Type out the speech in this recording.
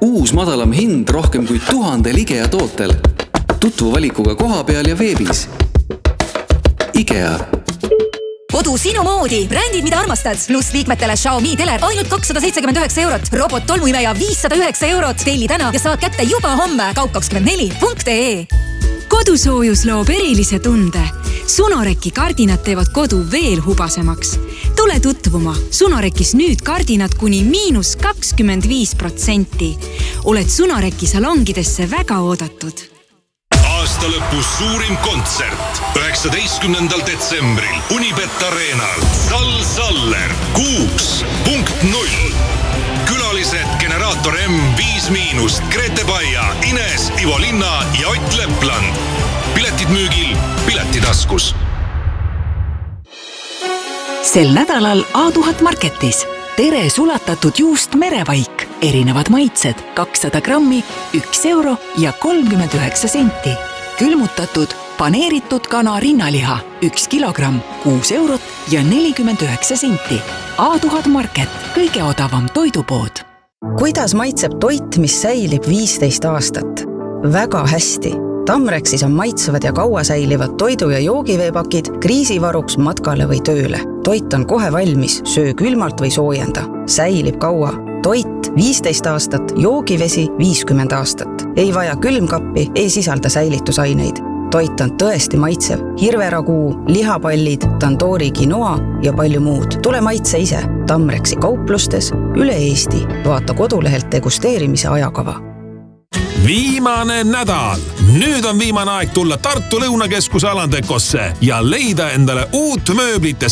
Uus madalam hind rohkem kui 1000 IKEA tootel. Tutvu valikuga koha peal ja veebis. IKEA. Kodu sinu moodi. Brändid, mida armastad. Plus liikmetele Xiaomi teler ainult 279 €. Robot tolmuimeja 509 €. Telli täna ja saad kätte juba homme. Kaup24.ee. Kodusoojus loob erilise tunde. Sunoreki kardinad teevad kodu veel hubasemaks. Tule tutvuma. Sunorekis nüüd kardinad kuni -25%. Oled Sunoreki salongidesse väga oodatud. Aasta lõpus suurim kontsert 19. detsembril Unibet Arenal. Sal Saller 6.0. Külalised Generaator M5-, Grete Baia, Ines, Ivo Linna ja Ott Lepland. Piletid müügil Piletitaskus. Sel nädalal A1000 Marketis. Tere sulatatud juust merevaik. Erinevad maitsed 200 grammi, 1 € ja 39 senti. Külmutatud paneeritud kana rinnaliha 1 kilogramm, 6 € ja 49 senti. A1000 Market, kõige odavam toidupood. Kuidas maitseb toit, mis säilib 15 aastat? Väga hästi. Tamrexis on maitsevad ja kaua säilivad toidu- ja joogiveepakid kriisivaruks matkale või tööle. Toit on kohe valmis, söö külmalt või soojenda. Säilib kaua. Toit 15 aastat, joogivesi 50 aastat. Ei vaja külmkappi, ei sisalda säilitusaineid. Toit on tõesti maitsev. Hirveraguu, lihapallid, tandoori quinoa ja palju muud. Tule maitse ise. Tamrexi kauplustes üle Eesti. Vaata kodulehelt degusteerimise ajakava. Viimane nädal. Nüüd on viimane aeg tulla Tartu Lõunakeskuse Alandekosse ja leida endale uut mööblite